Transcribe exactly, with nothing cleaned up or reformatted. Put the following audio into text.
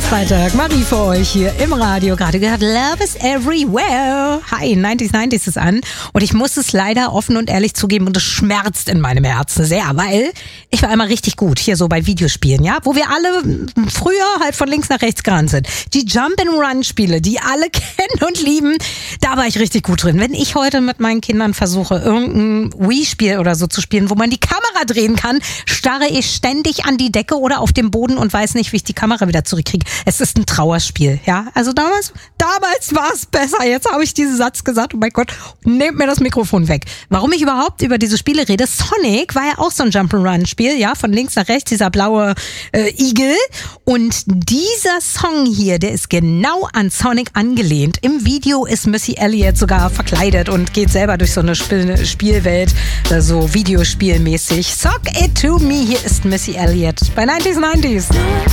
Freitag, Marie für euch hier im Radio. Gerade gehört Love is Everywhere. Hi, neunzig neunzig ist an. Und ich muss es leider offen und ehrlich zugeben und es schmerzt in meinem Herzen sehr, weil ich war einmal richtig gut hier so bei Videospielen, ja, wo wir alle früher halt von links nach rechts gerannt sind. Die Jump-and-Run-Spiele, die alle kennen und lieben, da war ich richtig gut drin. Wenn ich heute mit meinen Kindern versuche, irgendein Wii-Spiel oder so zu spielen, wo man die Kamera drehen kann, starre ich ständig an die Decke oder auf dem Boden und weiß nicht, wie ich die Kamera wieder zurückkriege. Es ist ein Trauerspiel, ja. Also damals, damals war es besser. Jetzt habe ich diesen Satz gesagt. Oh mein Gott, nehmt mir das Mikrofon weg. Warum ich überhaupt über diese Spiele rede? Sonic war ja auch so ein Jump'n'Run-Spiel, ja, von links nach rechts, dieser blaue äh, Igel. Und dieser Song hier, der ist genau an Sonic angelehnt. Im Video ist Missy Elliott sogar verkleidet und geht selber durch so eine Spiel- Spielwelt, äh, so Videospielmäßig. Sock it to me, hier ist Missy Elliott bei neunzig neunzig.